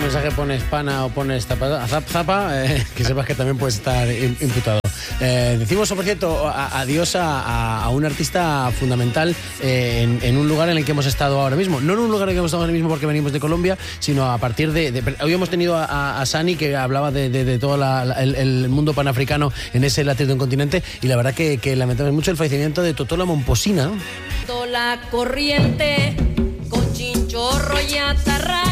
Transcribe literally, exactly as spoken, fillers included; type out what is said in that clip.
mensaje pones pana o pones zapa, zap, zapa, eh, que sepas que también puedes estar imputado. Eh, decimos, por cierto, a, adiós a, a un artista fundamental eh, en, en un lugar en el que hemos estado ahora mismo. No en un lugar en el que hemos estado ahora mismo porque venimos de Colombia, sino a partir de... de hoy hemos tenido a, a Sani, que hablaba de, de, de todo la, la, el, el mundo panafricano en ese latido de un continente, y la verdad que, que lamentamos mucho el fallecimiento de Totola Momposina, ¿no? La corriente con chinchorro y atarra.